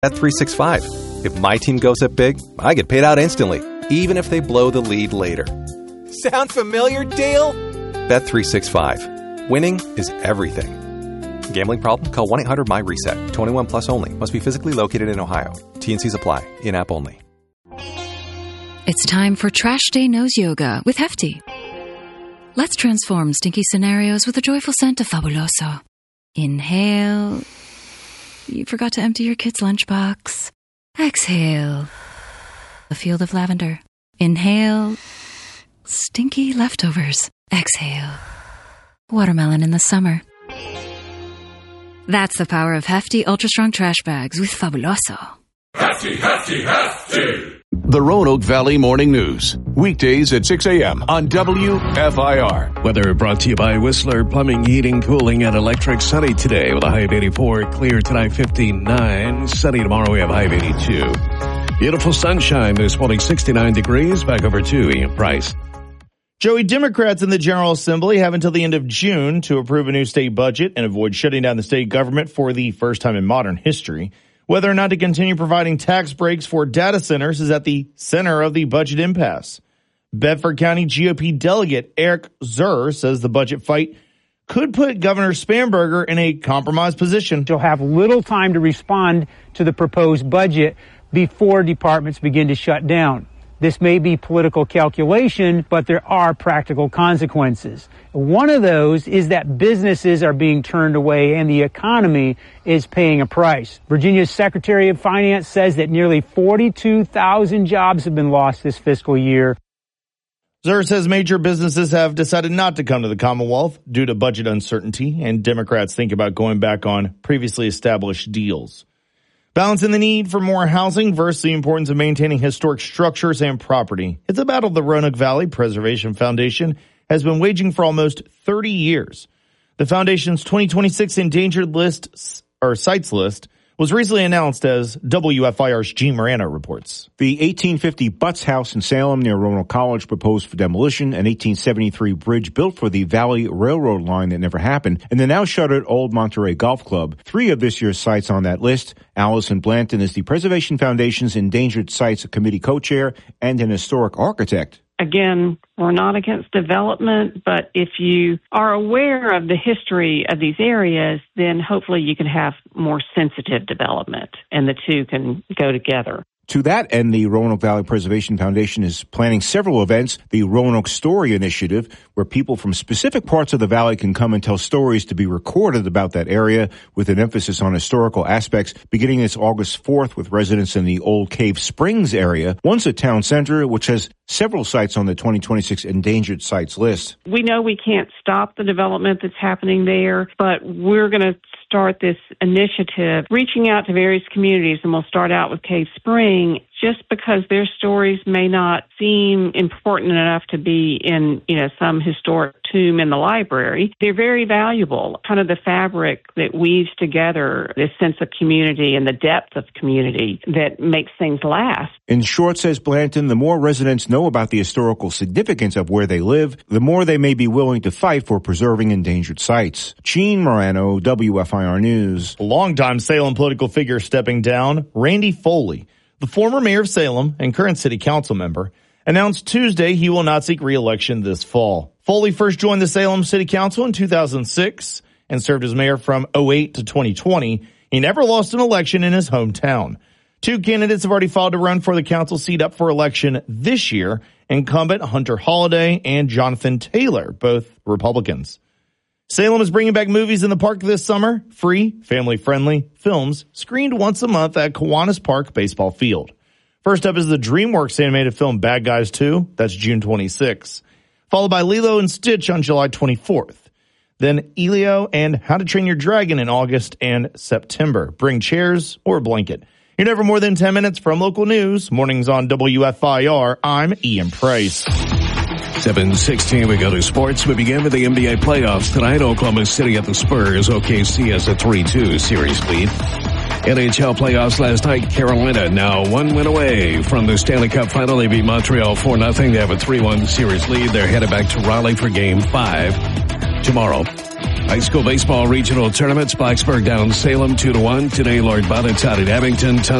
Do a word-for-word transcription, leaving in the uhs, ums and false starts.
Bet three sixty-five. If my team goes up big, I get paid out instantly, even if they blow the lead later. Sound familiar, Dale? Bet three sixty-five. Winning is everything. Gambling problem? Call one eight hundred M Y reset. twenty-one plus only. Must be physically located in Ohio. T and C's apply. In-app only. It's time for Trash Day Nose Yoga with Hefty. Let's transform stinky scenarios with a joyful scent of Fabuloso. Inhale. You forgot to empty your kid's lunchbox. Exhale. A field of lavender. Inhale. Stinky leftovers. Exhale. Watermelon in the summer. That's the power of Hefty Ultra Strong Trash Bags with Fabuloso. Hefty, Hefty, Hefty! The Roanoke Valley Morning News. Weekdays at six a.m. on W F I R. Weather brought to you by Whistler Plumbing, Heating, Cooling, and Electric. Sunny today with a high of eighty-four. Clear tonight, fifty-nine. Sunny tomorrow, we have a high of eighty-two. Beautiful sunshine this morning, sixty-nine degrees. Back over to Ian Price. Joey, Democrats in the General Assembly have until the end of June to approve a new state budget and avoid shutting down the state government for the first time in modern history. Whether or not to continue providing tax breaks for data centers is at the center of the budget impasse. Bedford County G O P delegate Eric Zur says the budget fight could put Governor Spanberger in a compromised position. She'll have little time to respond to the proposed budget before departments begin to shut down. This may be political calculation, but there are practical consequences. One of those is that businesses are being turned away and the economy is paying a price. Virginia's Secretary of Finance says that nearly forty-two thousand jobs have been lost this fiscal year. Zur says major businesses have decided not to come to the Commonwealth due to budget uncertainty, and Democrats think about going back on previously established deals. Balancing the need for more housing versus the importance of maintaining historic structures and property. It's a battle the Roanoke Valley Preservation Foundation has been waging for almost thirty years. The foundation's twenty twenty-six endangered list or sites list was recently announced, as W F I R's Gene Morano reports. The eighteen fifty Butts House in Salem near Roanoke College proposed for demolition, an eighteen seventy-three bridge built for the Valley Railroad line that never happened, and the now shuttered Old Monterey Golf Club. Three of this year's sites on that list. Allison Blanton is the Preservation Foundation's Endangered Sites Committee co-chair and an historic architect. Again, we're not against development, but if you are aware of the history of these areas, then hopefully you can have more sensitive development, and the two can go together. To that end, the Roanoke Valley Preservation Foundation is planning several events. The Roanoke Story Initiative, where people from specific parts of the valley can come and tell stories to be recorded about that area, with an emphasis on historical aspects, beginning this August fourth with residents in the Old Cave Springs area, once a town center, which has several sites on the twenty twenty-six endangered sites list. We know we can't stop the development that's happening there, but we're going to start this initiative reaching out to various communities, and we'll start out with Cave Spring, just because their stories may not seem important enough to be in, you know, some historic tomb in the library. They're very valuable, kind of the fabric that weaves together this sense of community and the depth of community that makes things last. In short, says Blanton, the more residents know about the historical significance of where they live, the more they may be willing to fight for preserving endangered sites. Gene Morano, W F I R News. A longtime Salem political figure stepping down, Randy Foley, the former mayor of Salem and current city council member, announced Tuesday he will not seek re-election this fall. Foley first joined the Salem City Council in two thousand six and served as mayor from oh eight to twenty twenty. He never lost an election in his hometown. Two candidates have already filed to run for the council seat up for election this year, incumbent Hunter Holliday and Jonathan Taylor, both Republicans. Salem is bringing back movies in the park this summer. Free, family-friendly films screened once a month at Kiwanis Park Baseball Field. First up is the DreamWorks animated film Bad Guys two. That's June twenty-sixth. Followed by Lilo and Stitch on July twenty-fourth. Then Elio and How to Train Your Dragon in August and September. Bring chairs or a blanket. You're never more than ten minutes from local news. Mornings on W F I R. I'm Ian Price. seven sixteen, we go to sports. We begin with the N B A playoffs tonight. Oklahoma City at the Spurs. O K C has a three two series lead. N H L playoffs last night. Carolina now one win away from the Stanley Cup final. They beat Montreal four nothing. They have a three one series lead. They're headed back to Raleigh for game five tomorrow. High school baseball regional tournaments. Blacksburg down Salem two to one. Today, Lord Bonnet's out at Abington.